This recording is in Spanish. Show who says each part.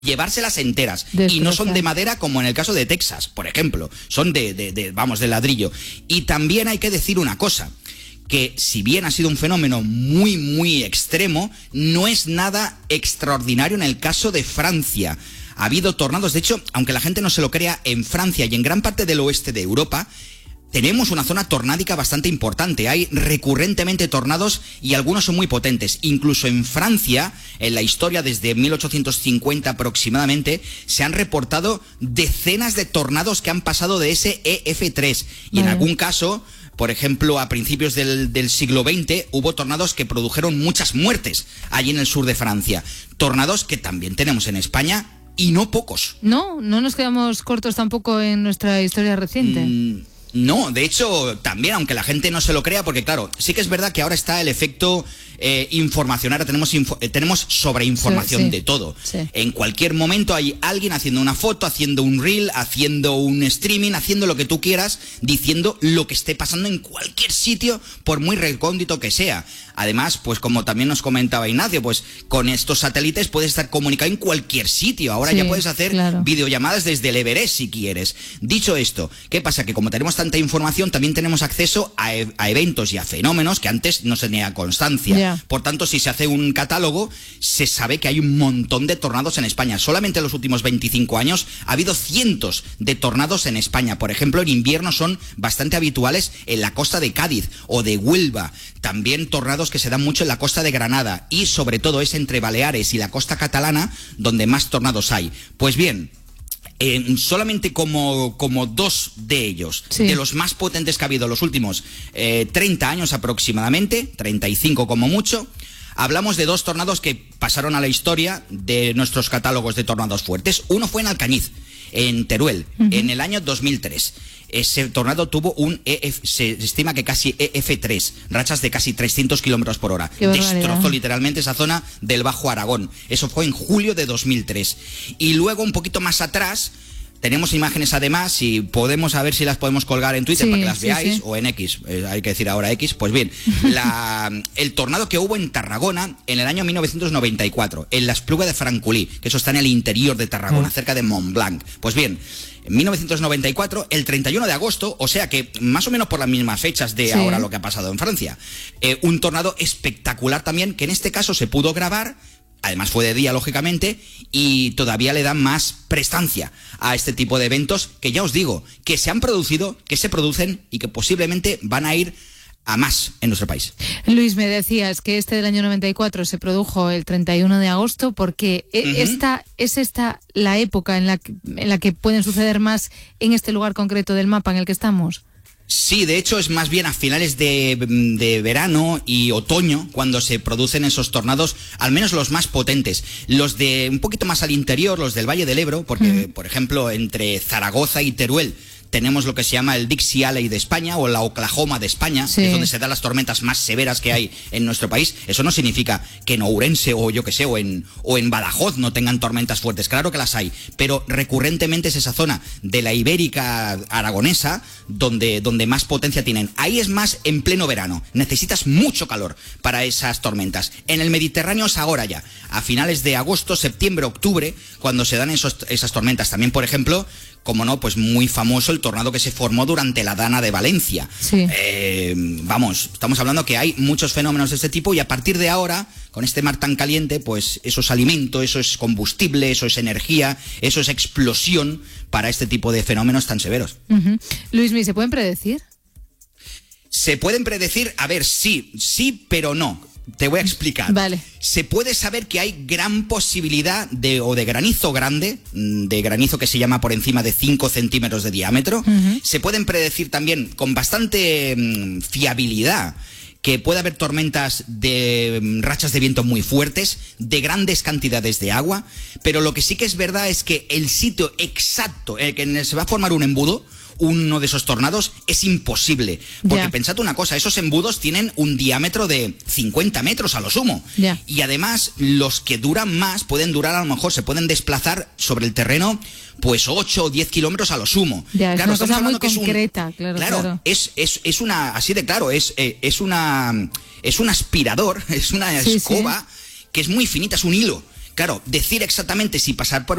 Speaker 1: llevárselas enteras. Y no son de madera como en el caso de Texas, por ejemplo. Son de ladrillo. Y también hay que decir una cosa, que si bien ha sido un fenómeno muy, muy extremo, no es nada extraordinario en el caso de Francia. Ha habido tornados, de hecho, aunque la gente no se lo crea, en Francia y en gran parte del oeste de Europa tenemos una zona tornádica bastante importante. Hay recurrentemente tornados y algunos son muy potentes. Incluso en Francia, en la historia desde 1850 aproximadamente, se han reportado decenas de tornados que han pasado de ese EF3. Y en algún caso, por ejemplo, a principios del siglo XX, hubo tornados que produjeron muchas muertes allí en el sur de Francia. Tornados que también tenemos en España y no pocos.
Speaker 2: No nos quedamos cortos tampoco en nuestra historia reciente.
Speaker 1: No, de hecho, también, aunque la gente no se lo crea, porque claro, sí que es verdad que ahora está el efecto información, ahora tenemos sobreinformación de todo. Sí. En cualquier momento hay alguien haciendo una foto, haciendo un reel, haciendo un streaming, haciendo lo que tú quieras, diciendo lo que esté pasando en cualquier sitio, por muy recóndito que sea. Además, pues como también nos comentaba Ignacio, pues con estos satélites puedes estar comunicado en cualquier sitio. Ahora ya puedes hacer videollamadas desde el Everest si quieres. Dicho esto, ¿qué pasa? Que como tenemos tanta información, también tenemos acceso a eventos y a fenómenos que antes no se tenía constancia. Por tanto, si se hace un catálogo, se sabe que hay un montón de tornados en España. Solamente en los últimos 25 años ha habido cientos de tornados en España. Por ejemplo, en invierno son bastante habituales en la costa de Cádiz o de Huelva. También tornados que se dan mucho en la costa de Granada. Y sobre todo es entre Baleares y la costa catalana donde más tornados hay. Pues bien, solamente como dos de ellos, de los más potentes que ha habido en los últimos 30 años aproximadamente, 35 como mucho, hablamos de dos tornados que pasaron a la historia de nuestros catálogos de tornados fuertes. Uno fue en Alcañiz, en Teruel, en el año 2003. Ese tornado tuvo se estima que casi EF3, rachas de casi 300 kilómetros por hora. Destrozó literalmente esa zona del Bajo Aragón. Eso fue en julio de 2003. Y luego, un poquito más atrás, tenemos imágenes además, y podemos a ver si las podemos colgar en Twitter para que las veáis, o en X, hay que decir ahora X. Pues bien, el tornado que hubo en Tarragona en el año 1994, en la Espluga de Francolí, que eso está en el interior de Tarragona, cerca de Montblanc. Pues bien, en 1994, el 31 de agosto, o sea que más o menos por las mismas fechas de ahora lo que ha pasado en Francia, un tornado espectacular también, que en este caso se pudo grabar. Además fue de día, lógicamente, y todavía le dan más prestancia a este tipo de eventos que ya os digo, que se han producido, que se producen y que posiblemente van a ir a más en nuestro país.
Speaker 2: Luis, me decías que este del año 94 se produjo el 31 de agosto porque ¿es esta la época en la que pueden suceder más en este lugar concreto del mapa en el que estamos?
Speaker 1: Sí, de hecho es más bien a finales de verano y otoño cuando se producen esos tornados, al menos los más potentes. Los de un poquito más al interior, los del Valle del Ebro, porque por ejemplo entre Zaragoza y Teruel tenemos lo que se llama el Dixie Alley de España o la Oklahoma de España, que es donde se dan las tormentas más severas que hay en nuestro país. Eso no significa que en Ourense o yo que sé, o en Badajoz no tengan tormentas fuertes. Claro que las hay, pero recurrentemente es esa zona de la Ibérica aragonesa donde más potencia tienen. Ahí es más en pleno verano. Necesitas mucho calor para esas tormentas. En el Mediterráneo es ahora ya, a finales de agosto, septiembre, octubre, cuando se dan esas tormentas. También, por ejemplo, como no, pues muy famoso el tornado que se formó durante la Dana de Valencia. Estamos hablando que hay muchos fenómenos de este tipo y a partir de ahora, con este mar tan caliente, pues eso es alimento, eso es combustible, eso es energía, eso es explosión para este tipo de fenómenos tan severos.
Speaker 2: Luismi, ¿se pueden predecir?
Speaker 1: Se pueden predecir, a ver, sí, pero no. Te voy a explicar.
Speaker 2: Vale.
Speaker 1: Se puede saber que hay gran posibilidad de granizo grande, de granizo que se llama por encima de 5 centímetros de diámetro. Se pueden predecir también con bastante fiabilidad que puede haber tormentas de rachas de viento muy fuertes, de grandes cantidades de agua, pero lo que sí que es verdad es que el sitio exacto en el que se va a formar un embudo, uno de esos tornados, es imposible. Porque pensad una cosa, esos embudos tienen un diámetro de 50 metros a lo sumo. Y además, los que duran más pueden durar, a lo mejor, se pueden desplazar sobre el terreno pues 8 o 10 kilómetros a lo sumo.
Speaker 2: Claro, es una cosa muy concreta, claro.
Speaker 1: Es una, así de claro, es un aspirador, es una escoba que es muy finita, es un hilo Claro, decir exactamente si pasar por